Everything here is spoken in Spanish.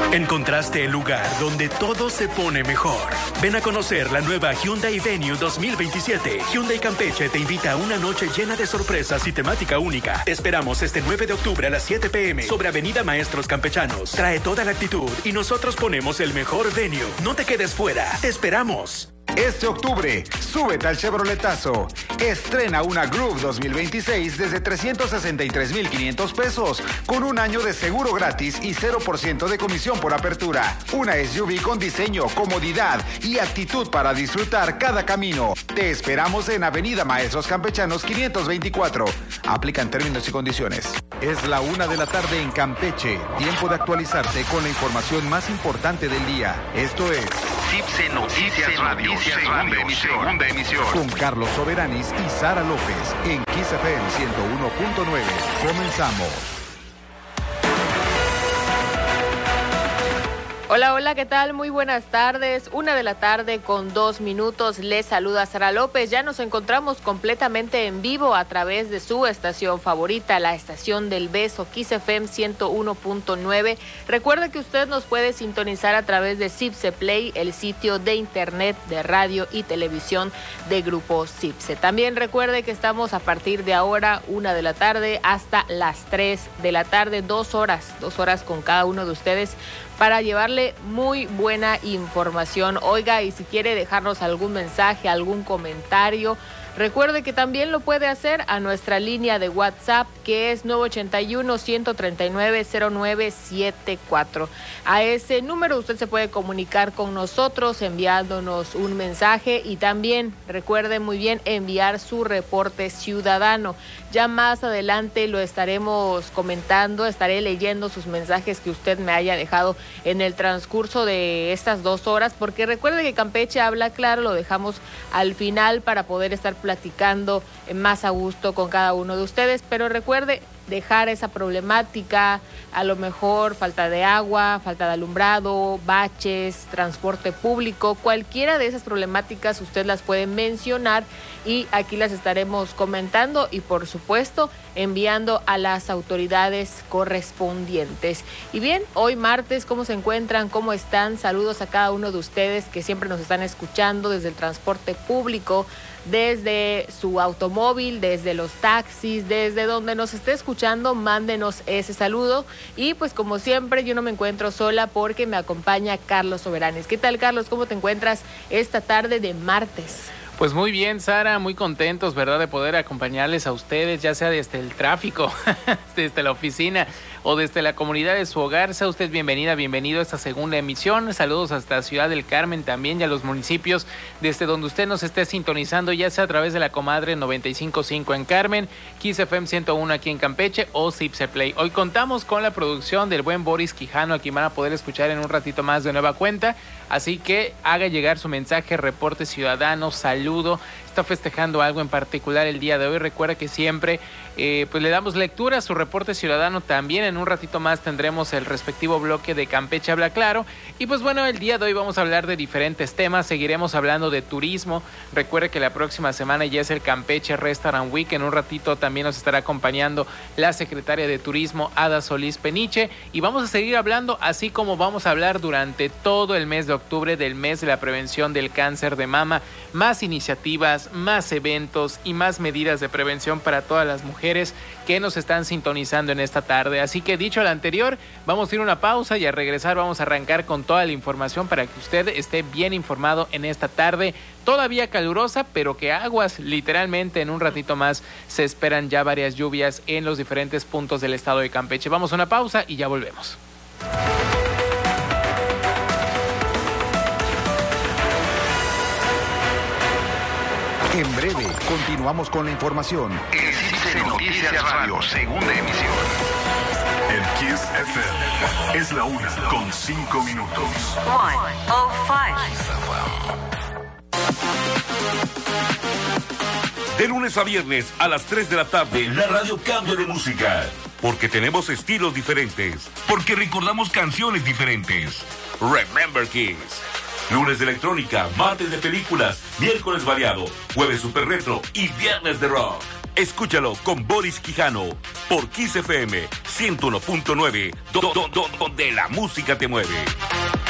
Encontraste el lugar donde todo se pone mejor. Ven a conocer la nueva Hyundai Venue 2027. Hyundai Campeche te invita a una noche llena de sorpresas y temática única. Te esperamos este 9 de octubre a las 7 p.m. sobre Avenida Maestros Campechanos. Trae toda la actitud y nosotros ponemos el mejor venue. No te quedes fuera. Te esperamos. Este octubre, súbete al Chevroletazo. Estrena una Groove 2026 desde 363,500 pesos, con un año de seguro gratis y 0% de comisión por apertura. Una SUV con diseño, comodidad y actitud para disfrutar cada camino. Te esperamos en Avenida Maestros Campechanos 524. Aplican términos y condiciones. Es la 1 de la tarde en Campeche. Tiempo de actualizarte con la información más importante del día. Esto es CIPSE Noticias Radio, segunda emisión. Con Carlos Soberanis y Sara López en Kiss FM 101.9. Comenzamos. Hola, hola, ¿qué tal? Muy buenas tardes. 1 de la tarde con 2 minutos. Les saluda Sara López. Ya nos encontramos completamente en vivo a través de su estación favorita, la estación del beso, Kiss FM 101.9. Recuerde que usted nos puede sintonizar a través de CIPSE Play, el sitio de internet de radio y televisión de Grupo CIPSE. También recuerde que estamos a partir de ahora, 1 de la tarde, hasta las 3 de la tarde, 2 horas con cada uno de ustedes, para llevarle muy buena información. Oiga, y si quiere dejarnos algún mensaje, algún comentario, recuerde que también lo puede hacer a nuestra línea de WhatsApp, que es 981-139-0974. A ese número usted se puede comunicar con nosotros enviándonos un mensaje, y también recuerde muy bien enviar su reporte ciudadano. Ya más adelante lo estaremos comentando, estaré leyendo sus mensajes que usted me haya dejado en el transcurso de estas 2 horas, porque recuerde que Campeche Habla Claro lo dejamos al final para poder estar platicando más a gusto con cada uno de ustedes. Pero recuerde dejar esa problemática, a lo mejor falta de agua, falta de alumbrado, baches, transporte público, cualquiera de esas problemáticas usted las puede mencionar y aquí las estaremos comentando y por supuesto enviando a las autoridades correspondientes. Y bien, hoy martes, ¿cómo se encuentran? ¿Cómo están? Saludos a cada uno de ustedes que siempre nos están escuchando desde el transporte público, desde su automóvil, desde los taxis, desde donde nos esté escuchando, mándenos ese saludo. Y pues como siempre, yo no me encuentro sola porque me acompaña Carlos Soberanis. ¿Qué tal, Carlos? ¿Cómo te encuentras esta tarde de martes? Pues muy bien, Sara, muy contentos, ¿verdad?, de poder acompañarles a ustedes, ya sea desde el tráfico, desde la oficina o desde la comunidad de su hogar. Sea usted bienvenida, bienvenido a esta segunda emisión. Saludos hasta Ciudad del Carmen también y a los municipios desde donde usted nos esté sintonizando, ya sea a través de la comadre 95.5 en Carmen, Kiss FM 101 aquí en Campeche o CIPSE Play. Hoy contamos con la producción del buen Boris Quijano, a quien van a poder escuchar en un ratito más de nueva cuenta. Así que haga llegar su mensaje, reporte ciudadano, saludo. Está festejando algo en particular el día de hoy. Recuerda que siempre pues le damos lectura a su reporte ciudadano. También en un ratito más tendremos el respectivo bloque de Campeche Habla Claro. Y pues bueno, el día de hoy vamos a hablar de diferentes temas. Seguiremos hablando de turismo. Recuerde que la próxima semana ya es el Campeche Restaurant Week. En un ratito también nos estará acompañando la secretaria de Turismo, Ada Solís Peniche. Y vamos a seguir hablando, así como vamos a hablar durante todo el mes de octubre, del mes de la prevención del cáncer de mama. Más iniciativas, más eventos y más medidas de prevención para todas las mujeres que nos están sintonizando en esta tarde. Así que dicho lo anterior, vamos a ir a una pausa y a regresar vamos a arrancar con toda la información para que usted esté bien informado en esta tarde todavía calurosa, pero que aguas, literalmente en un ratito más se esperan ya varias lluvias en los diferentes puntos del estado de Campeche. Vamos a una pausa y ya volvemos. En breve, continuamos con la información. El CIPSE Noticias Radio, segunda emisión. El Kiss FM es la 1:05 minutos. 1:05. De lunes a viernes a las 3 de la tarde, la radio cambia de música. Porque tenemos estilos diferentes. Porque recordamos canciones diferentes. Remember Kiss. Lunes de electrónica, martes de películas, miércoles variado, jueves super retro y viernes de rock. Escúchalo con Boris Quijano por Kiss FM 101.9, donde la música te mueve.